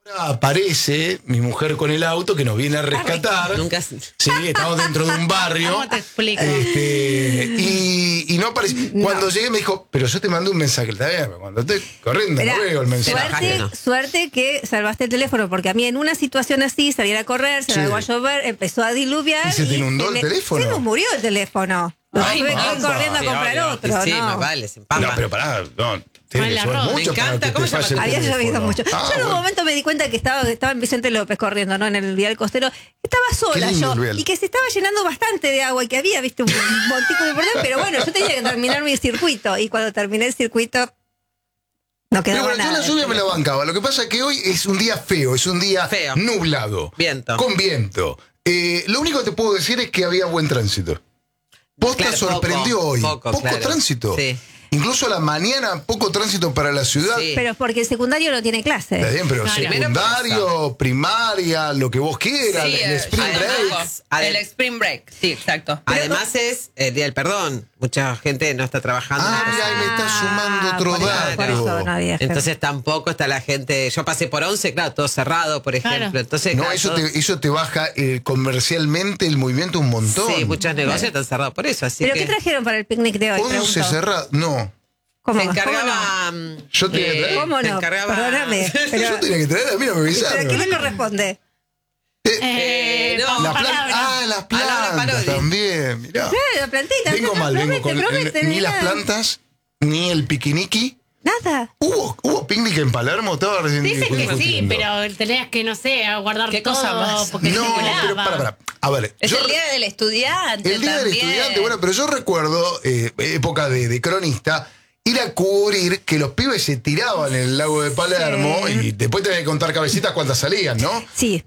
Aparece mi mujer con el auto que nos viene a rescatar. Nunca. Sí, estamos dentro de un barrio. ¿Cómo te explico? Y no aparece. Cuando llegué me dijo, pero yo te mandé un mensaje. Está bien, pero cuando estoy corriendo no veo el mensaje. Suerte que salvaste el teléfono, porque a mí en una situación así, salir a correr, se largó a llover, empezó a diluviar. ¿Y se te inundó el teléfono? Se nos murió el teléfono. Tuve que ir corriendo a comprar otro. Sí, no. más vale, se empapa. No, pero pará, no. Tiene que llover mucho. Me encanta, para que ¿cómo te se llama? falle el Había teléfono. llovido mucho. Yo en un bueno. momento me di cuenta que estaba en Vicente López corriendo, ¿no? En el vial costero. Estaba sola lindo yo. el vial. Y que se estaba llenando bastante de agua y que había, viste, un montículo importante. Pero bueno, yo tenía que terminar mi circuito. Y cuando terminé el circuito, no Pero quedaba bueno, yo nada. la lluvia me la bancaba. Lo que pasa es que hoy es un día feo, es un día Feo. nublado. Viento. Con viento. Lo único que te puedo decir es que había buen tránsito. Posta Claro, sorprendió poco, hoy. poco, claro. Tránsito. Sí. Incluso a la mañana, poco tránsito para la ciudad. Sí. Pero porque el secundario no tiene clase. Está bien, pero Claro. secundario, primaria, lo que vos quieras, Sí, el spring además- break. El Spring Break, sí, exacto. Además es el Día del Perdón. Mucha gente no está trabajando. Mira, ahí me está sumando otro por eso- dato. por eso no había gente. Entonces tampoco está la gente. Yo pasé por 11, claro, todo cerrado, por ejemplo. Claro. Entonces, No, claro, eso todo- eso te baja comercialmente el movimiento un montón. Sí, muchos negocios están cerrados por eso. Así ¿Pero que qué trajeron para el picnic de hoy? 11 Pregunto. cerrado. No. ¿Cómo? se ¿Cómo encargaba. Yo tenía que traer. ¿Cómo se no? encargaba- Perdóname. Yo Pero, tenía que traer, a mí no me avisaron. ¿pero quién me lo responde? No, Las palabra. plantas, Laura plantas Parodi. también, mirá. La plantita. Vengo no, mal, vengo promete, con ni las nada. plantas, ni el piquiniqui. Nada. ¿Hubo picnic en Palermo? Estaba recién Dicen que sí, discutiendo. pero tenías que, no sé, guardar ¿Qué todo cosa más? porque No, se pero volaba. para. A ver, Es yo- el día del estudiante. el día del también. estudiante, bueno, pero yo recuerdo, época de cronista, ir a cubrir que los pibes se tiraban en el lago de Palermo Sí. y después tenés que contar cabecitas cuántas salían, ¿no? Sí.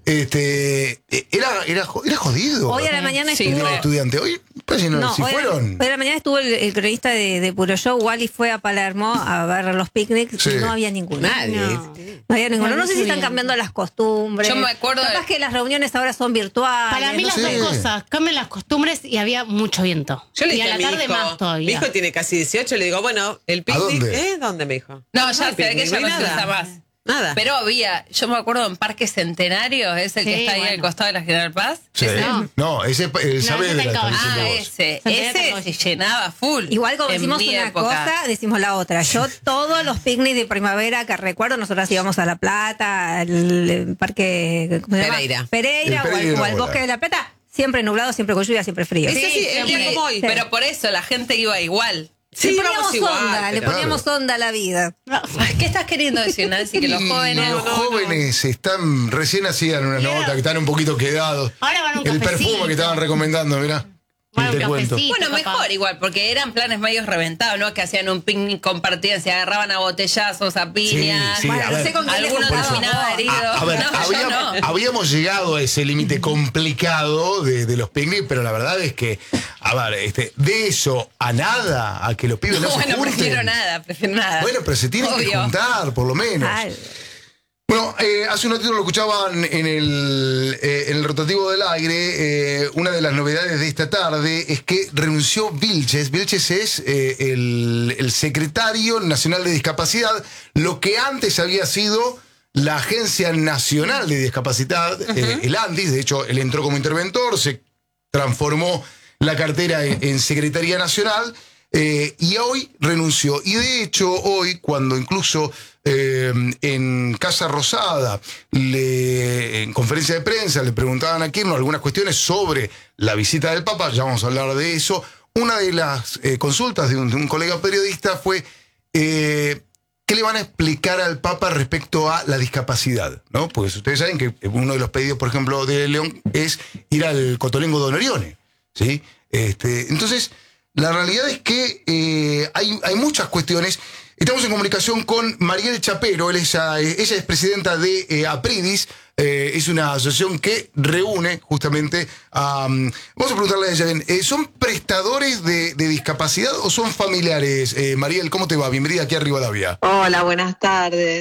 Era jodido. Hoy a la mañana Sí, el día estuvo... del estudiante. Hoy, pues, si No, si hoy, fueron. hoy a la mañana estuvo el cronista de Puro Show. Wally fue a Palermo a ver los picnics Sí. y no había ninguno. Nadie. No había ninguno. No sé si están cambiando las costumbres. Yo me acuerdo Capaz de- que las reuniones ahora son virtuales. Para mí no las sé. dos cosas, cambian las costumbres y había mucho viento. Yo le y dije a a la mi tarde hijo, más mi todavía. hijo tiene casi 18, le digo, bueno, el picnic. dónde? ¿Dónde me dijo? No, ya el sé que picnic, ya no se nada. usa más. Nada. Pero había, yo me acuerdo en Parque Centenario, es el que Sí, está ahí al bueno. costado de la General Paz. Sí. No. Ese el Saavedra ese está está en diciendo Ah, vos. ese Centenario se llenaba full. Igual como en decimos mi una época. cosa, decimos la otra. Yo todos los picnics de primavera que recuerdo, nosotros íbamos a La Plata, al parque ¿cómo se llama? Pereira. Pereira El Pereira o al no, Bosque de La Plata, siempre nublado, siempre con lluvia, siempre frío. Ese sí, el siempre. día como hoy. Pero por eso la gente iba igual. Sí, le íbamos poníamos igual, onda, le pero- poníamos onda a la vida. Ay, ¿qué estás queriendo decir, Nancy? Que los Y jóvenes... los jóvenes están, recién hacían una Mira. nota que están un poquito quedados. Ahora van a un El cafecito. perfume que estaban recomendando, mirá. Van a Ni un te cuento. cafecito. Bueno, capaz. mejor igual, porque eran planes medios reventados, ¿no? Que hacían un picnic compartido, se agarraban a botellazos, a piñas. Sí, Bueno, a no ver. sé con quién les Alguno juntaba. terminaba herido. A ver, No, yo no. habíamos llegado a ese límite complicado de los picnics, pero la verdad es que, a ver, de eso a nada, a que los pibes no, se Bueno, junten. prefiero nada. Bueno, pero se tienen que Obvio. juntar, por lo menos. Ay, Bueno, hace un ratito lo escuchaban en el rotativo del aire. Una de las novedades de esta tarde es que renunció Vilches. Vilches es el secretario nacional de discapacidad, lo que antes había sido la Agencia Nacional de Discapacidad, el ANDIS. De hecho, él entró como interventor, se transformó la cartera en Secretaría Nacional. Y hoy renunció. Y de hecho, hoy, cuando incluso en Casa Rosada, en conferencia de prensa, le preguntaban a Kirchner algunas cuestiones sobre la visita del Papa, ya vamos a hablar de eso. Una de las consultas de un colega periodista fue: ¿qué le van a explicar al Papa respecto a la discapacidad? ¿No? Porque ustedes saben que uno de los pedidos, por ejemplo, de León es ir al Cotolengo de Onorione, ¿sí? Entonces, la realidad es que hay muchas cuestiones. Estamos en comunicación con Mariel Chapero. Ella es presidenta de Apridis. Es una asociación que reúne justamente a... vamos a preguntarle a ella bien. ¿Son prestadores de discapacidad o son familiares? Mariel, ¿cómo te va? Bienvenida aquí a Rivadavia. Hola, buenas tardes.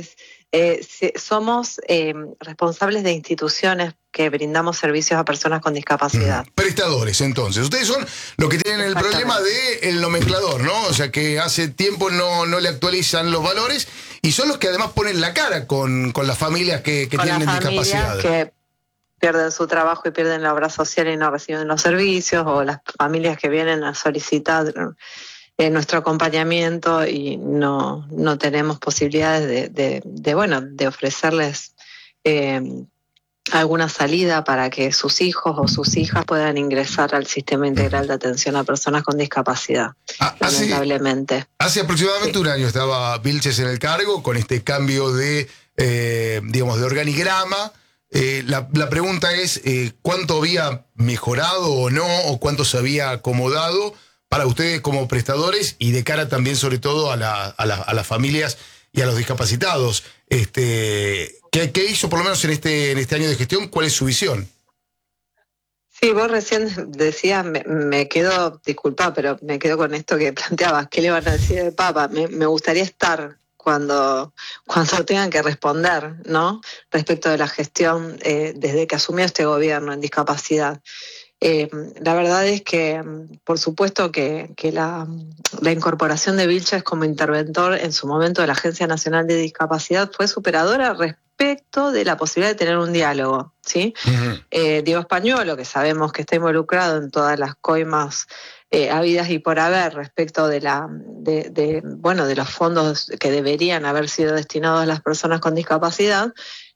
somos responsables de instituciones que brindamos servicios a personas con discapacidad. Prestadores, entonces. Ustedes son los que tienen el problema del nomenclador, ¿no? O sea, que hace tiempo no le actualizan los valores y son los que además ponen la cara con las familias que Con tienen las familias discapacidad. que pierden su trabajo y pierden la obra social y no reciben los servicios, o las familias que vienen a solicitar nuestro acompañamiento y no tenemos posibilidades de ofrecerles alguna salida para que sus hijos o sus hijas puedan ingresar al sistema integral de atención a personas con discapacidad, lamentablemente. Hace aproximadamente un año estaba Vilches en el cargo con este cambio de organigrama. La pregunta es, ¿cuánto había mejorado o no? ¿O cuánto se había acomodado para ustedes como prestadores y de cara también sobre todo a las familias y a los discapacitados? ¿Qué hizo por lo menos en este año de gestión? ¿Cuál es su visión? Sí, vos recién decías, me quedo, disculpa, pero me quedo con esto que planteabas. ¿Qué le van a decir al Papa? Me gustaría estar cuando tengan que responder, ¿no? Respecto de la gestión desde que asumió este gobierno en discapacidad. La verdad es que, por supuesto, que la incorporación de Vilches como interventor en su momento de la Agencia Nacional de Discapacidad fue superadora respecto de la posibilidad de tener un diálogo, ¿sí? Uh-huh. Diego Españolo, que sabemos que está involucrado en todas las coimas habidas y por haber respecto de los fondos que deberían haber sido destinados a las personas con discapacidad,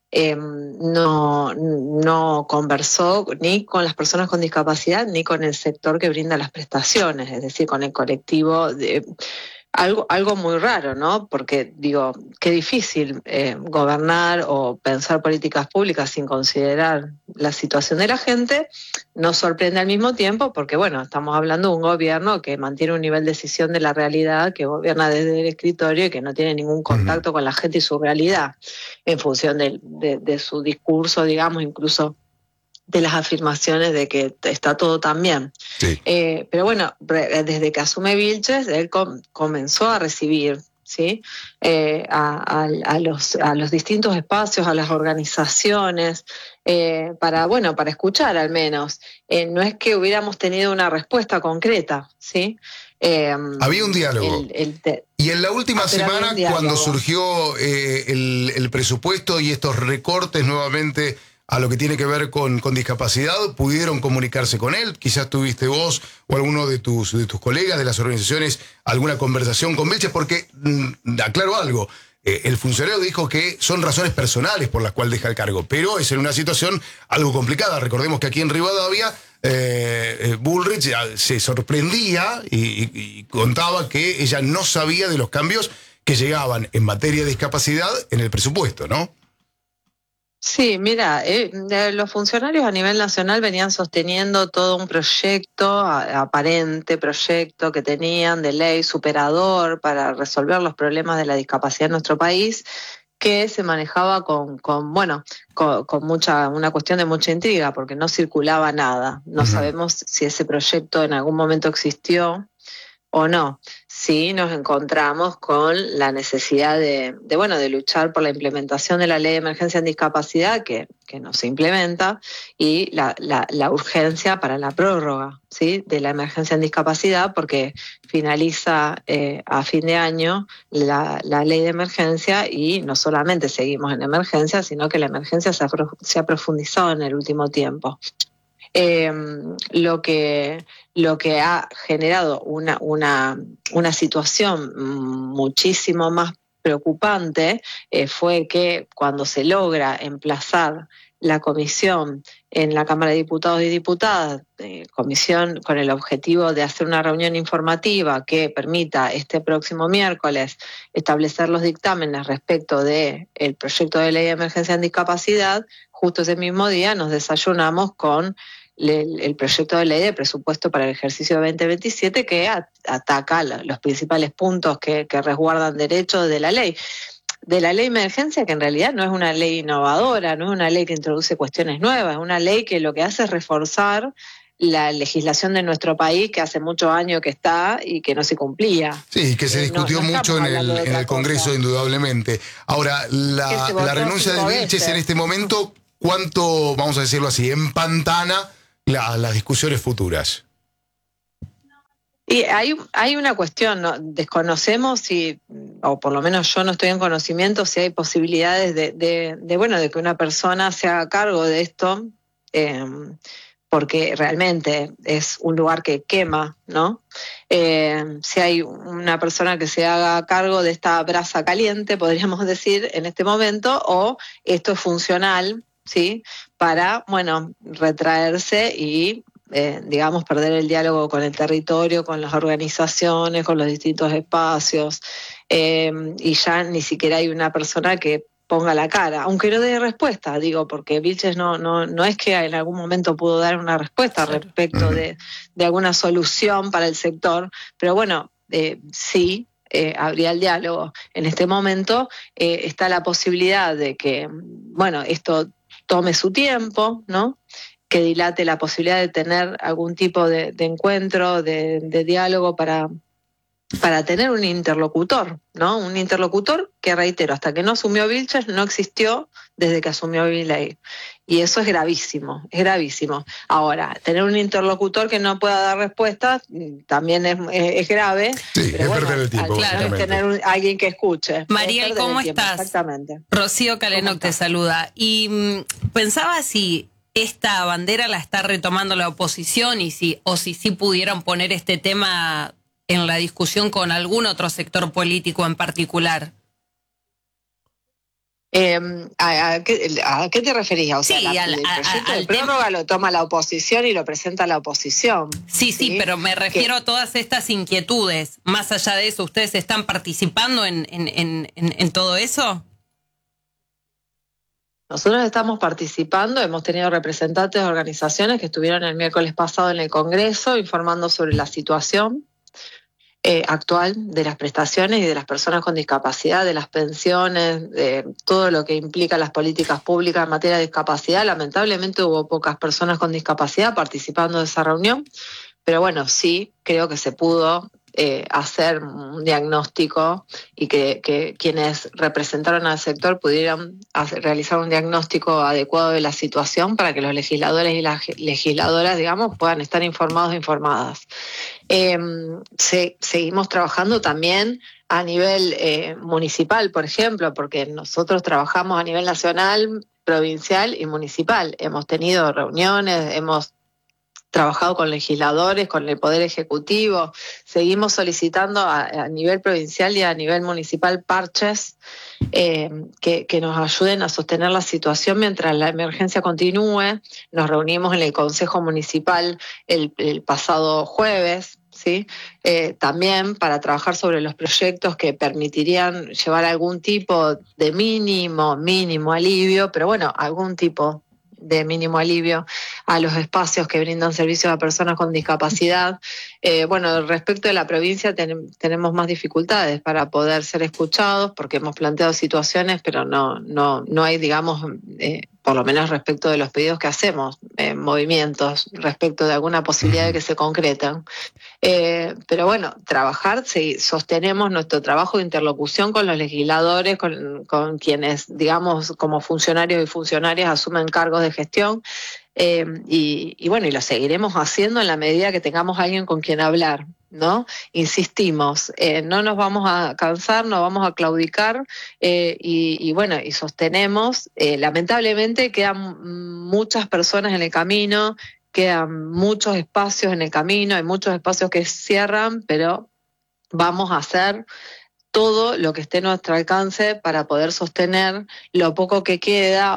no conversó ni con las personas con discapacidad ni con el sector que brinda las prestaciones, es decir, con el colectivo. Algo muy raro, ¿no? Porque digo, qué difícil gobernar o pensar políticas públicas sin considerar la situación de la gente. Nos sorprende al mismo tiempo porque, bueno, estamos hablando de un gobierno que mantiene un nivel de decisión de la realidad, que gobierna desde el escritorio y que no tiene ningún contacto con la gente y su realidad en función de su discurso, digamos, incluso de las afirmaciones de que está todo tan bien. Sí. Pero bueno, desde que asume Vilches, él comenzó a recibir, ¿sí? A los distintos espacios, a las organizaciones, para escuchar al menos. No es que hubiéramos tenido una respuesta concreta, ¿sí? Había un diálogo. Y en la última semana, cuando surgió el presupuesto y estos recortes nuevamente a lo que tiene que ver con discapacidad, ¿pudieron comunicarse con él? Quizás tuviste vos o alguno de tus colegas de las organizaciones alguna conversación con Vilches, porque aclaro algo, el funcionario dijo que son razones personales por las cuales deja el cargo, pero es en una situación algo complicada. Recordemos que aquí en Rivadavia Bullrich se sorprendía y contaba que ella no sabía de los cambios que llegaban en materia de discapacidad en el presupuesto, ¿no? Sí, mira, los funcionarios a nivel nacional venían sosteniendo todo un proyecto, aparente proyecto que tenían de ley superador para resolver los problemas de la discapacidad en nuestro país, que se manejaba con una cuestión de mucha intriga, porque no circulaba nada. No sabemos si ese proyecto en algún momento existió o no. Sí, nos encontramos con la necesidad de luchar por la implementación de la ley de emergencia en discapacidad que no se implementa, y la urgencia para la prórroga, ¿sí?, de la emergencia en discapacidad, porque finaliza a fin de año la ley de emergencia y no solamente seguimos en emergencia, sino que la emergencia se ha profundizado en el último tiempo. Lo que ha generado una situación muchísimo más preocupante fue que cuando se logra emplazar la comisión en la Cámara de Diputados y Diputadas, comisión con el objetivo de hacer una reunión informativa que permita este próximo miércoles establecer los dictámenes respecto del proyecto de ley de emergencia en discapacidad, justo ese mismo día nos desayunamos con el proyecto de ley de presupuesto para el ejercicio 2027 que ataca los principales puntos que resguardan derechos de la ley de emergencia, que en realidad no es una ley innovadora, no es una ley que introduce cuestiones nuevas, es una ley que lo que hace es reforzar la legislación de nuestro país, que hace muchos años que está y que no se cumplía. Sí, que se discutió no mucho estamos en hablando de el otra Congreso, cosa. indudablemente. Ahora, Que se votó la renuncia de 5 Vilches veces. en este momento, ¿cuánto, vamos a decirlo así, empantana las discusiones futuras? Y hay una cuestión, ¿no? Desconocemos si, o por lo menos yo no estoy en conocimiento, si hay posibilidades de que una persona se haga cargo de esto, porque realmente es un lugar que quema, ¿no? Si hay una persona que se haga cargo de esta brasa caliente, podríamos decir, en este momento, o esto es funcional, ¿sí? Para, bueno, retraerse y digamos, perder el diálogo con el territorio, con las organizaciones, con los distintos espacios, y ya ni siquiera hay una persona que ponga la cara, aunque no dé respuesta, digo, porque Vilches no es que en algún momento pudo dar una respuesta respecto de alguna solución para el sector, pero bueno, sí, habría el diálogo. En este momento está la posibilidad de que, bueno, esto tome su tiempo, ¿no? Que dilate la posibilidad de tener algún tipo de encuentro, de diálogo para tener un interlocutor, ¿no? Un interlocutor que, reitero, hasta que no asumió Vilches no existió desde que asumió Milei. Y eso es gravísimo, es gravísimo. Ahora, tener un interlocutor que no pueda dar respuestas también es grave. Sí, pero es bueno, perder el tiempo, al final es básicamente. tener alguien que escuche. Mariel, Es perder ¿cómo el tiempo, estás? Exactamente. Rocío Calenok te saluda. Y pensaba si esta bandera la está retomando la oposición y si sí pudieran poner este tema en la discusión con algún otro sector político en particular. ¿A qué te referías? O sea, Sí, el proyecto de prórroga lo toma la oposición y lo presenta la oposición. Sí, pero me refiero a todas estas inquietudes. Más allá de eso, ¿ustedes están participando en todo eso? Nosotros estamos participando, hemos tenido representantes de organizaciones que estuvieron el miércoles pasado en el Congreso informando sobre la situación actual de las prestaciones y de las personas con discapacidad, de las pensiones, de todo lo que implica las políticas públicas en materia de discapacidad. Lamentablemente hubo pocas personas con discapacidad participando de esa reunión, pero bueno, sí creo que se pudo hacer un diagnóstico y que quienes representaron al sector pudieran realizar un diagnóstico adecuado de la situación para que los legisladores y las legisladoras, digamos, puedan estar informados e informadas. Seguimos trabajando también a nivel municipal, por ejemplo, porque nosotros trabajamos a nivel nacional, provincial y municipal. Hemos tenido reuniones, hemos trabajado con legisladores, con el Poder Ejecutivo, seguimos solicitando a nivel provincial y a nivel municipal parches que nos ayuden a sostener la situación mientras la emergencia continúe. Nos reunimos en el Consejo Municipal el pasado jueves, ¿sí? También para trabajar sobre los proyectos que permitirían llevar algún tipo de mínimo alivio, pero bueno, algún tipo de mínimo alivio a los espacios que brindan servicios a personas con discapacidad. Bueno, respecto de la provincia tenemos más dificultades para poder ser escuchados porque hemos planteado situaciones, pero no hay, digamos, por lo menos respecto de los pedidos que hacemos, movimientos respecto de alguna posibilidad de que se concreten. Pero bueno, sostenemos nuestro trabajo de interlocución con los legisladores, con quienes, digamos, como funcionarios y funcionarias asumen cargos de gestión, y bueno, y lo seguiremos haciendo en la medida que tengamos alguien con quien hablar, ¿no? Insistimos, no nos vamos a cansar, no vamos a claudicar, y bueno, y sostenemos, lamentablemente quedan muchas personas en el camino, quedan muchos espacios en el camino, hay muchos espacios que cierran, pero vamos a hacer todo lo que esté a nuestro alcance para poder sostener lo poco que queda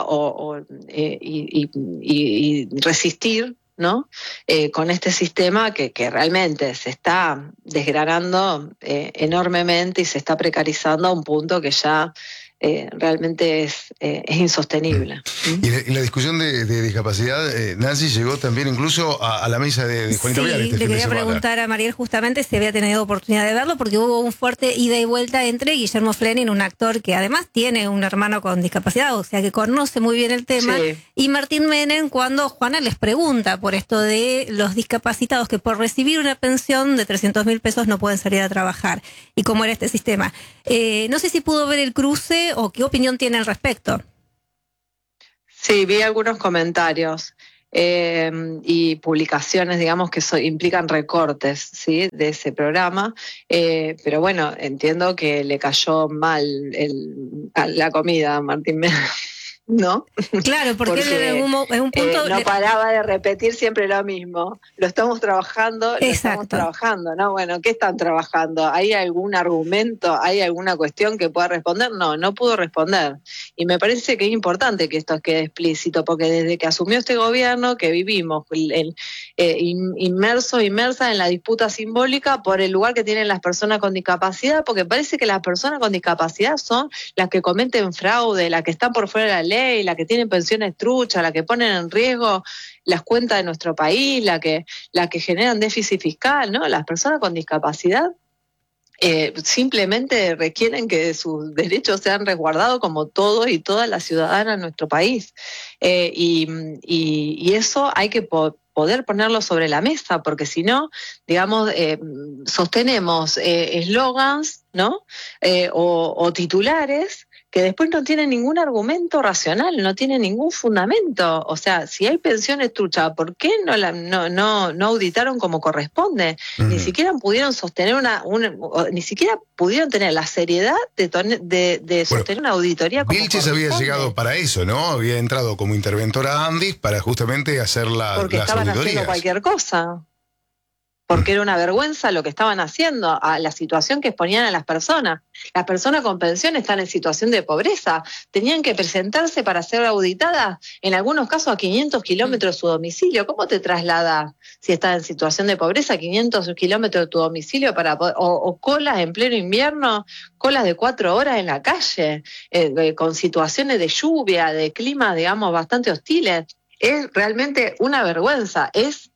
y resistir, ¿no? Con este sistema que realmente se está desgranando enormemente y se está precarizando a un punto que ya realmente es insostenible. Y la discusión de discapacidad, Nancy, llegó también incluso a la mesa de Juanito Sí, Viale este le fin de quería semana. preguntar a Mariel justamente si había tenido oportunidad de verlo, porque hubo un fuerte ida y vuelta entre Guillermo Flening, un actor que además tiene un hermano con discapacidad, o sea que conoce muy bien el tema, Sí. y Martín Menem, cuando Juana les pregunta por esto de los discapacitados que por recibir una pensión de 300.000 pesos no pueden salir a trabajar, y cómo era este sistema. No sé si pudo ver el cruce o qué opinión tiene al respecto. Sí, vi algunos comentarios y publicaciones, digamos, que implican recortes, ¿sí?, de ese programa, pero bueno, entiendo que le cayó mal la comida a Martín Menem, ¿no? Claro, porque él en un punto... no paraba de repetir siempre lo mismo. Lo estamos trabajando, ¿no? Bueno, ¿qué están trabajando? ¿Hay algún argumento? ¿Hay alguna cuestión que pueda responder? No pudo responder. Y me parece que es importante que esto quede explícito, porque desde que asumió este gobierno, que vivimos inmersas en la disputa simbólica por el lugar que tienen las personas con discapacidad, porque parece que las personas con discapacidad son las que cometen fraude, las que están por fuera de la ley, las que tienen pensiones truchas, las que ponen en riesgo las cuentas de nuestro país, las que generan déficit fiscal, ¿no? Las personas con discapacidad simplemente requieren que sus derechos sean resguardados como todos y todas las ciudadanas de nuestro país. Y eso hay que poder ponerlo sobre la mesa, porque si no, digamos, sostenemos eslogans, ¿no? O titulares que después no tienen ningún argumento racional, no tienen ningún fundamento. O sea, si hay pensiones truchas, ¿por qué no auditaron como corresponde? Uh-huh. Ni siquiera pudieron sostener ni siquiera pudieron tener la seriedad de sostener una auditoría como Vilches había llegado para eso, ¿no? Había entrado como interventora a Andis para justamente hacer porque las estaban auditorías. haciendo cualquier cosa. Porque era una vergüenza lo que estaban haciendo, a la situación que exponían a las personas. Las personas con pensión están en situación de pobreza. Tenían que presentarse para ser auditadas, en algunos casos a 500 kilómetros de su domicilio. ¿Cómo te trasladas si estás en situación de pobreza a 500 kilómetros de tu domicilio para poder, o colas en pleno invierno, colas de 4 horas en la calle, con situaciones de lluvia, de climas, digamos, bastante hostiles? Es realmente una vergüenza. Es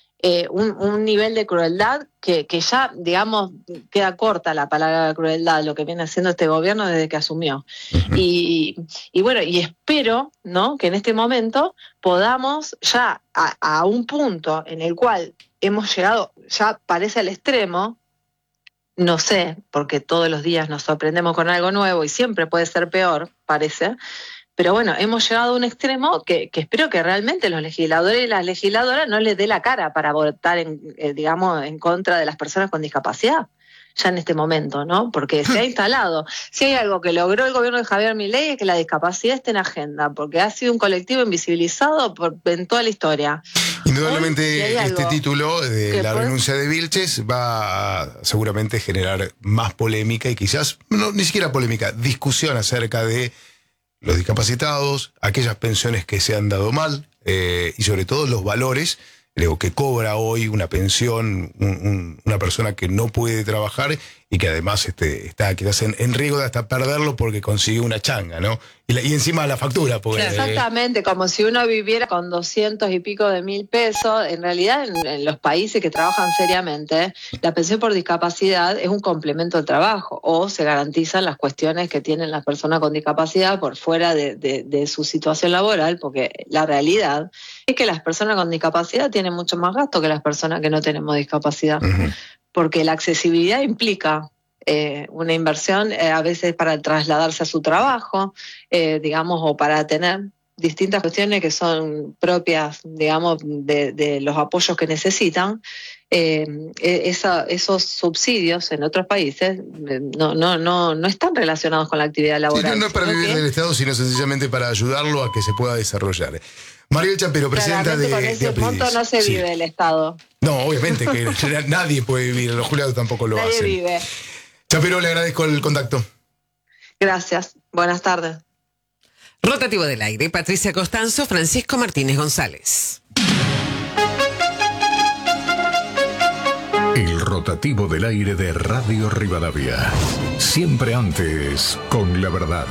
un nivel de crueldad que ya, digamos, queda corta la palabra crueldad, lo que viene haciendo este gobierno desde que asumió. Y bueno, y espero, ¿no?, que en este momento podamos ya a un punto en el cual hemos llegado, ya parece al extremo, no sé, porque todos los días nos sorprendemos con algo nuevo y siempre puede ser peor, parece. Pero bueno, hemos llegado a un extremo que espero que realmente los legisladores y las legisladoras no les dé la cara para votar en contra de las personas con discapacidad, ya en este momento, ¿no? Porque se ha instalado. Si hay algo que logró el gobierno de Javier Milei es que la discapacidad esté en agenda, porque ha sido un colectivo invisibilizado en toda la historia. Indudablemente Hoy, si este título de la renuncia de Vilches va a seguramente generar más polémica y quizás, no, ni siquiera polémica, discusión acerca de los discapacitados, aquellas pensiones que se han dado mal y sobre todo los valores que cobra hoy una pensión una persona que no puede trabajar y que además está quizás en riesgo de hasta perderlo porque consigue una changa, ¿no? Y encima la factura. Porque, claro, exactamente, como si uno viviera con 200 y pico de mil pesos. En realidad, en los países que trabajan seriamente, la pensión por discapacidad es un complemento al trabajo, o se garantizan las cuestiones que tienen las personas con discapacidad por fuera de su situación laboral, porque la realidad es que las personas con discapacidad tienen mucho más gasto que las personas que no tenemos discapacidad. Uh-huh. Porque la accesibilidad implica una inversión a veces para trasladarse a su trabajo, digamos, o para tener distintas cuestiones que son propias, digamos, de los apoyos que necesitan. Esos subsidios en otros países no están relacionados con la actividad laboral. Sí, no es para vivir del Estado, sino sencillamente para ayudarlo a que se pueda desarrollar. Mariel Chapero, presidenta de con ese monto no se vive del Estado. No, obviamente que nadie puede vivir, los jubilados tampoco lo hacen. Nadie vive. Chapero, le agradezco el contacto. Gracias, buenas tardes. Rotativo del aire, Patricia Costanzo, Francisco Martínez González. El rotativo del aire de Radio Rivadavia. Siempre antes, con la verdad.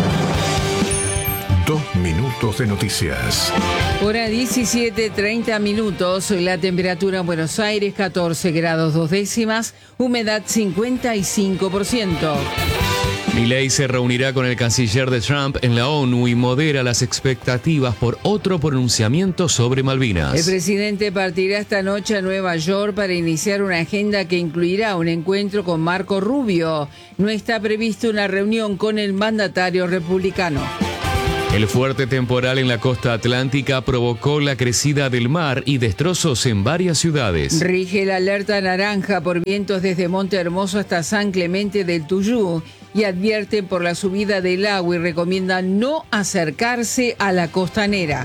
2 minutos de noticias. Hora 17:30 minutos. La temperatura en Buenos Aires 14 grados 2 décimas. Humedad 55%. Milei se reunirá con el canciller de Trump en la ONU y modera las expectativas por otro pronunciamiento sobre Malvinas. El presidente partirá esta noche a Nueva York para iniciar una agenda que incluirá un encuentro con Marco Rubio. No está prevista una reunión con el mandatario republicano. El fuerte temporal en la costa atlántica provocó la crecida del mar y destrozos en varias ciudades. Rige la alerta naranja por vientos desde Monte Hermoso hasta San Clemente del Tuyú y advierten por la subida del agua y recomiendan no acercarse a la costanera.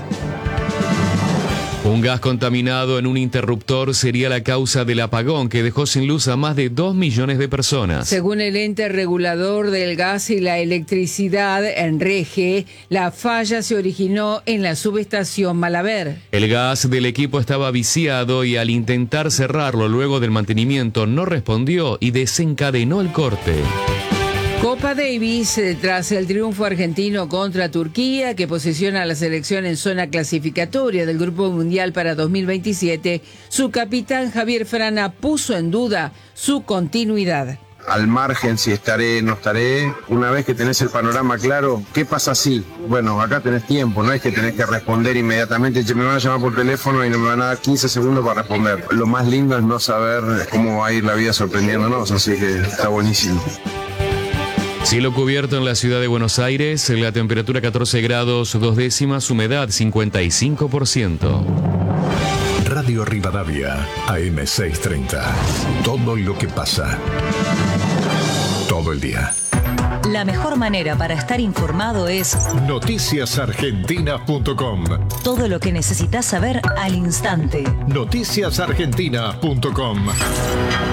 Un gas contaminado en un interruptor sería la causa del apagón que dejó sin luz a más de 2 millones de personas. Según el ente regulador del gas y la electricidad, ENREGE, la falla se originó en la subestación Malaver. El gas del equipo estaba viciado y al intentar cerrarlo luego del mantenimiento no respondió y desencadenó el corte. Copa Davis, tras el triunfo argentino contra Turquía, que posiciona a la selección en zona clasificatoria del Grupo Mundial para 2027, su capitán Javier Frana puso en duda su continuidad. Al margen si estaré, no estaré, una vez que tenés el panorama claro, ¿qué pasa si? Bueno, acá tenés tiempo, no es que tenés que responder inmediatamente, me van a llamar por teléfono y no me van a dar 15 segundos para responder. Lo más lindo es no saber cómo va a ir la vida sorprendiéndonos, así que está buenísimo. Cielo cubierto en la ciudad de Buenos Aires, la temperatura 14 grados 2 décimas, humedad 55%. Radio Rivadavia, AM630. Todo lo que pasa. Todo el día. La mejor manera para estar informado es noticiasargentina.com. Todo lo que necesitas saber al instante. Noticiasargentina.com.